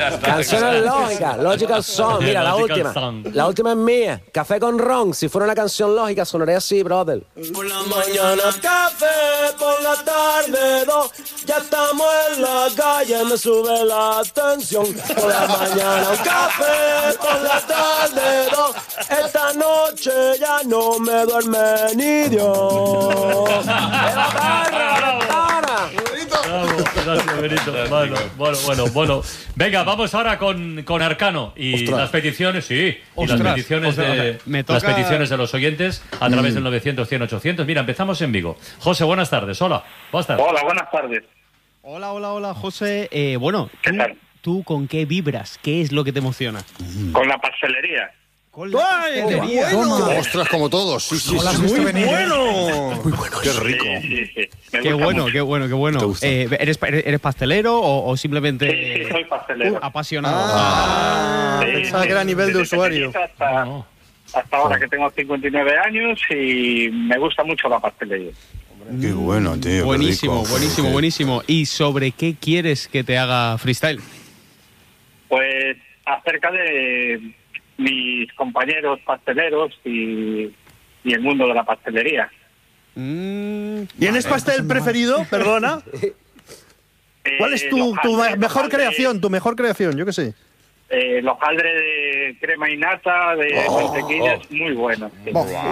Ya está. Canciones lógicas, Logical Song. Mira, la Logical última. Song. La última es mía. Café con ron. Si fuera una canción lógica, sonaría así, brother. Por la mañana café, por la tarde dos. Ya estamos en la calle, me sube la tensión. Por la mañana un café, por la tarde dos. Esta noche ya no me duerme ni Dios. ¡Eva Parra, ventana! Bravo, gracias, Benito. Bueno. Venga, vamos ahora con Arcano y Ostras. las peticiones, sí. Ostras, y las peticiones me toca- las peticiones de los oyentes a través del 900 100 800. Mira, empezamos en Vigo. José, buenas tardes. Hola. Buenas tardes. Hola, buenas tardes. Hola, José. Bueno, ¿Qué tal? ¿tú con qué vibras? ¿Qué es lo que te emociona? Con la pastelería. Con la pastelería. Ostras, como todos. Sí, No lo has visto venir, ¿eh? Qué rico. Sí. Me Qué gusta bueno, mucho. qué bueno. ¿Te gusta? ¿Eres pastelero o simplemente Sí, soy pastelero. apasionado? Sí, pensaba que era a nivel de desde usuario. pequeñito Hasta ahora que tengo 59 años y me gusta mucho la pastelería. Qué bueno, tío. Buenísimo, qué rico. buenísimo. ¿Y sobre qué quieres que te haga freestyle? Pues acerca de mis compañeros pasteleros y el mundo de la pastelería. ¿Tienes pastel preferido? Perdona. ¿Cuál es tu mejor creación? Tu mejor creación, yo qué sé. Los hojaldre de crema y nata, de mantequilla, es muy bueno. Sí.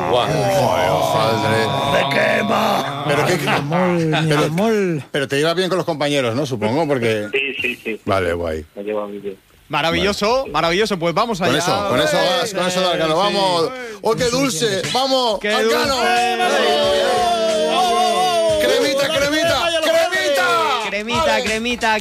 Pero te llevas bien con los compañeros, ¿no? Supongo, porque... Sí. Vale, guay. Me llevo muy bien. Maravilloso, pues vamos allá. Con eso vas, con eso de Arcano. Vamos. ¡Oh, qué dulce! ¡Vamos! ¡Qué ¡Arcano! dulce! ¡Cremita! Cremita.